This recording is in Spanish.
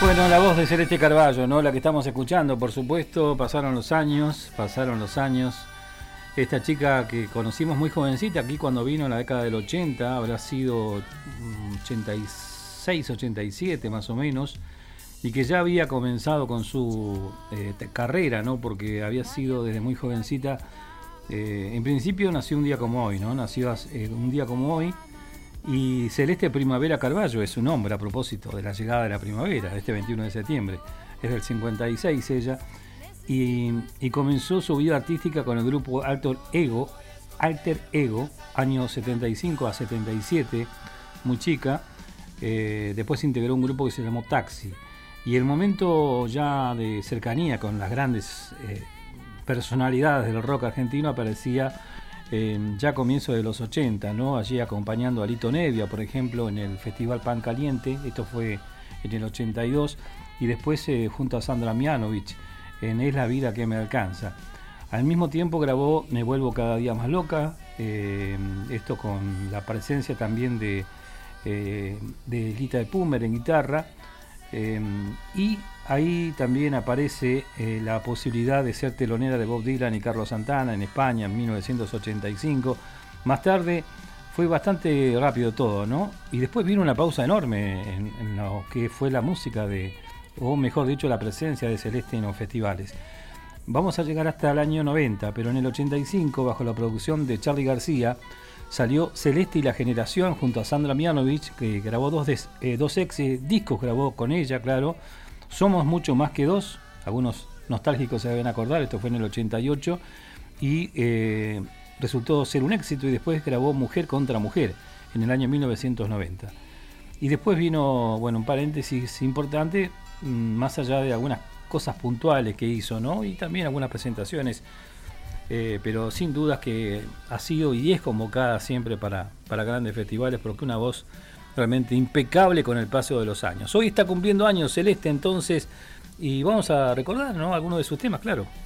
Bueno, la voz de Celeste Carballo, ¿no? La que estamos escuchando, por supuesto, pasaron los años. Esta chica que conocimos muy jovencita, aquí cuando vino en la década del 80, habrá sido 86, 87 más o menos, y que ya había comenzado con su carrera, ¿no? Porque había sido desde muy jovencita, en principio nació un día como hoy, ¿no? Nació un día como hoy. Y Celeste Primavera Carballo es su nombre a propósito de la llegada de la primavera, este 21 de septiembre. Es del 56 ella. Y comenzó su vida artística con el grupo Alter Ego, años 75 a 77, muy chica. Después integró un grupo que se llamó Taxi. Y el momento ya de cercanía con las grandes personalidades del rock argentino aparecía ya a comienzos de los 80, ¿no? Allí acompañando a Lito Nevia, por ejemplo, en el Festival Pan Caliente, esto fue en el 82, y después junto a Sandra Mianovich en Es la vida que me alcanza. Al mismo tiempo grabó Me vuelvo cada día más loca, esto con la presencia también de Guita de Pumer en guitarra, y ahí también aparece la posibilidad de ser telonera de Bob Dylan y Carlos Santana en España en 1985. Más tarde fue bastante rápido todo, ¿no? Y después vino una pausa enorme en lo que fue la música o mejor dicho, la presencia de Celeste en los festivales. Vamos a llegar hasta el año 90, pero en el 85, bajo la producción de Charly García, salió Celeste y la Generación junto a Sandra Mianovich, que grabó dos discos, grabó con ella, claro. Somos mucho más que dos, algunos nostálgicos se deben acordar, esto fue en el 88, y resultó ser un éxito, y después grabó Mujer contra Mujer en el año 1990. Y después vino, bueno, un paréntesis importante, más allá de algunas cosas puntuales que hizo, ¿no? Y también algunas presentaciones, pero sin dudas que ha sido y es convocada siempre para grandes festivales, porque una voz realmente impecable con el paso de los años. Hoy está cumpliendo años Celeste, entonces, y vamos a recordar, ¿no?, algunos de sus temas, claro.